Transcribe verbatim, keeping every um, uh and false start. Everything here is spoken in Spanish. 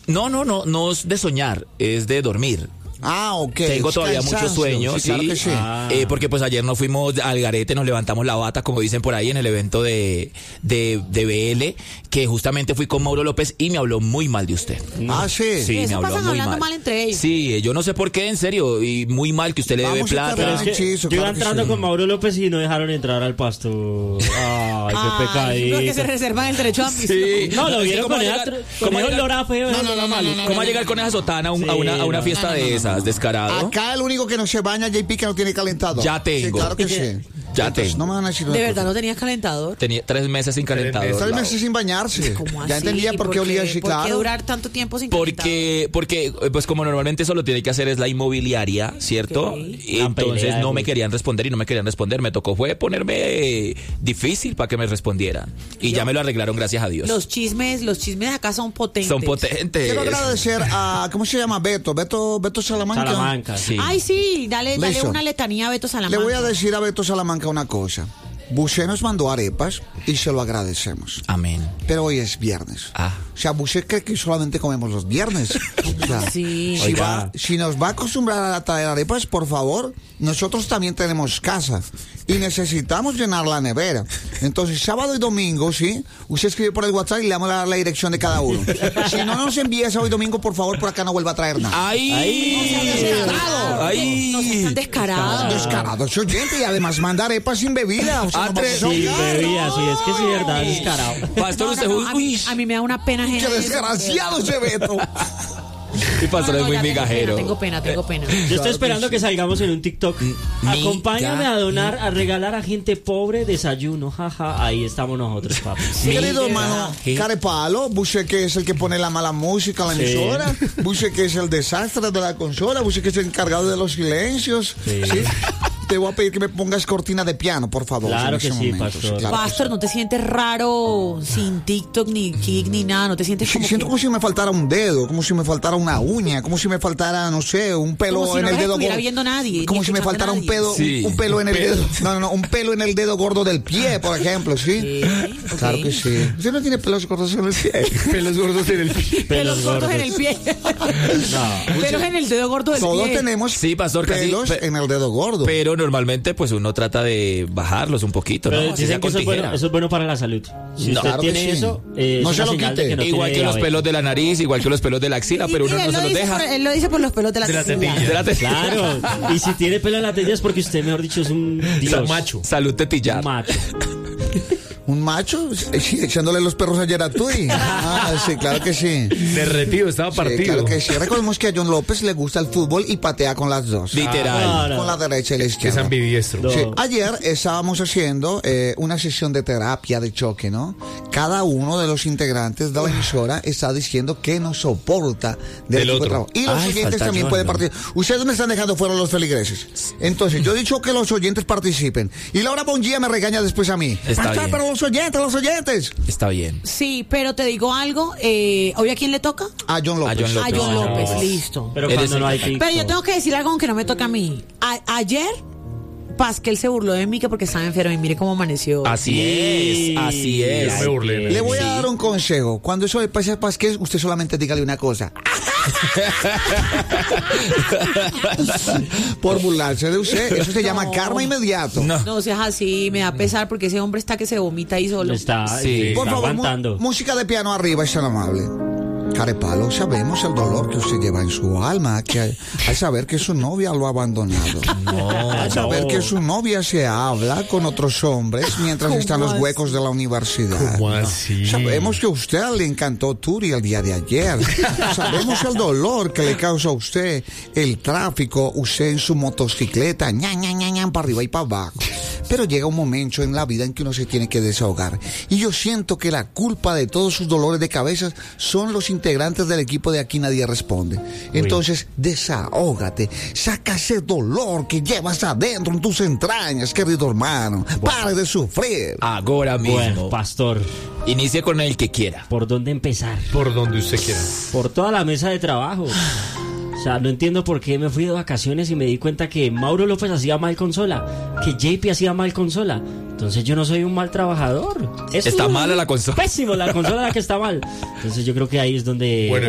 No, no, no, no es de soñar, es de dormir. Ah, ok. Tengo todavía mucho sueño, sí, sí, claro que sí. Ah. Eh, porque pues ayer nos fuimos al garete, nos levantamos la bata, como dicen por ahí, en el evento de, de, de B L, que justamente fui con Mauro López y me habló muy mal de usted. Ah, sí. Sí, Eso me habló pasan muy hablando mal. mal entre ellos. Sí, yo no sé por qué, en serio, y muy mal que usted le debe Vamos a plata. estar Pero es que Chizo, yo iba claro que entrando sí. con Mauro López y no dejaron entrar al pasto. Ay, qué Ay, creo que se pecadito. reservan el derecho a admisión. Sí. No, lo Es que vieron ¿cómo con va a esa, llegar- con cómo va a ese llegar- olor a feo. No, no, no, no, no, ¿Cómo va a llegar con esa sotana a, un- a Sí, una, a una no, fiesta no, no, de no, esas, no. descarado? Acá el único que no se baña, J P, que no tiene calentador. Ya tengo. Sí, claro que sí. Ya Entonces, tengo. no me van a decir una ¿De cosa. verdad no tenías calentador? Tenía tres meses sin calentador. Tres Lau. meses sin bañarse. ¿Cómo Ya así? entendía por qué olía así, ¿Por qué claro. durar tanto tiempo sin calentador? Porque, porque, pues como normalmente eso lo tiene que hacer es la inmobiliaria, ¿cierto? Ok. Y La entonces pelea, no me güey. querían responder y no me querían responder. Me tocó fue ponerme eh, difícil para que me respondieran. Y Yo- ya me lo arreglaron, gracias a Dios. Los chismes, los chismes de acá son potentes. Son potentes. Quiero agradecer a, ¿cómo se llama? Beto, Beto, Beto Salamanca. Salamanca. Sí. Ay, sí, dale, dale Listo. una letanía a Beto Le Salamanca. voy a decir a Beto Salamanca una cosa. Busé nos mandó arepas y se lo agradecemos. Amén. Pero hoy es viernes. Ah. O sea, Busé cree que solamente comemos los viernes. O sea, Sí. si, Oiga. va- si nos va a acostumbrar a traer arepas, por favor, nosotros también tenemos casa y necesitamos llenar la nevera. Entonces, sábado y domingo, ¿sí? Usted escribe por el WhatsApp y le damos la, la dirección de cada uno. Si no nos envía sábado y domingo, por favor, por acá no vuelva a traer nada. ¡Ay! descarado. ¡Ay! No sean tan descarados. Descarado ese oyente y además manda arepas sin bebida. O sea, Ah, no tres- vamos a Sí, ahogar. bebía, sí, es que sí, verdad, descarado. Pastor, No, usted no, no, a, mí, uy, a mí me da una pena ¡Qué ajena eso. desgraciado ese Beto! y Pastor No, es no, muy ya migajero. Tengo pena, tengo pena. Yo Claro estoy esperando que que, sí. salgamos en un TikTok. Acompáñame a donar, a regalar a gente pobre desayuno, jaja. Ahí estamos nosotros, papi. Mi querido Mira, hermano, sí. Carepalo, Busé que es el que pone la mala música a la Sí. emisora, Busé que es el desastre de la consola, Busé que es el encargado de los silencios. Sí. ¿sí? Te voy a pedir que me pongas cortina de piano, por favor. Claro en que ese sí, momento. pastor. claro que Pastor, sí. ¿no te sientes raro sin TikTok, ni Kik, ni nada? ¿No te sientes Sí, como siento que- como si me faltara un dedo, como si me faltara una uña, como si me faltara, no sé, un pelo Como si en no el los dedo estuviera gordo. viendo nadie, Como ni si me escuchando faltara un nadie. pedo, Sí. un, un pelo en el Pero- dedo. No, no, no, un pelo en el dedo gordo del pie, por ejemplo, ¿sí? Sí, ok. Claro que sí. Usted no tiene pelos gordos en el pie. Pelos gordos en el pie. Pelos gordos en el pie. No. Pelos en el dedo gordo del Todos pie. tenemos Sí, pastor, casi- pelos pe- en el dedo gordo. Pero normalmente, pues uno trata de bajarlos un poquito, Pero ¿no? Así sea dicen que con eso es, bueno, tijera. eso es bueno para la salud. Si No, usted claro que tiene sí. eso, eh, No es se una lo señal de quite. que no Igual tiene que los diabetes. pelos de la nariz, igual que los pelos de la axila, pero Y- uno y no él se lo los dice deja. por- él lo dice por los pelos de la, De la tetilla. tetilla. De la te- Claro. Y si tiene pelo en la tetilla es porque usted, mejor dicho, es un dios. macho. Salud tetillar. Un macho. ¿Un macho? Eh, sí, echándole los perros ayer a Tui. Ah, sí, claro que sí. Derretido, estaba Sí, partido. claro que sí. Recordemos que a John López le gusta el fútbol y patea con las dos. Literal. Ah, no. Con la derecha y la Que es izquierda. ambidiestro. No. Sí, ayer estábamos haciendo eh, una sesión de terapia de choque, ¿no? Cada uno de los integrantes de la emisora está diciendo que no soporta del Del equipo de otro. trabajo. Y los Ay, oyentes falta también John, pueden ¿no? participar. Ustedes me están dejando fuera los feligreses. Entonces, yo he dicho que los oyentes participen. Y Laura Bongia me regaña después a mí. Está Pastor, bien. pero los oyentes, los oyentes. Está bien. Sí, pero te digo algo. Eh, ¿Hoy a quién le toca? A John López. A John A López. John No, López, no. listo. Pero Eres cuando el no hay capitán. TikTok. Pero yo tengo que decir algo aunque no me toca a mí. A- ayer, Pasquel se burló de mí que porque estaba enfermo y mire cómo amaneció. Así Sí. es, así es. Yo me burlé. Le voy a Sí. dar un consejo. Cuando eso le pase a Pasquel, usted solamente dígale una cosa. Por burlarse de usted. Eso se llama No. karma inmediato. No. No seas así, me da pesar porque ese hombre está que se vomita ahí solo. Está, Sí. sí, Por está favor, mu- aguantando. música de piano arriba, es tan amable. Carepalo, sabemos el dolor que usted lleva en su alma, que al, al saber que su novia lo ha abandonado. al saber no. que su novia se habla con otros hombres mientras ¿Cómo están los así? huecos de la universidad. ¿Cómo así? Sabemos que a usted le encantó Turi el día de ayer. Sabemos el dolor que le causa a usted el tráfico, usted en su motocicleta, ña, ña, ña, ña, para arriba y para abajo. Pero llega un momento en la vida en que uno se tiene que desahogar. Y yo siento que la culpa de todos sus dolores de cabeza son los integrantes del equipo de Aquí Nadie Responde. Entonces, desahógate. Saca ese dolor que llevas adentro en tus entrañas, querido hermano. Pare de sufrir. Ahora mismo. Bueno, pastor, Inicie con el que quiera. ¿por dónde empezar? Por donde usted quiera. Por toda la mesa de trabajo. O sea, no entiendo por qué me fui de vacaciones y me di cuenta que Mauro López hacía mal consola, que J P hacía mal consola. Entonces yo no soy un mal trabajador. Eso Está es mala la consola. Pésimo, la consola la que está mal. Entonces yo creo que ahí es donde... Bueno,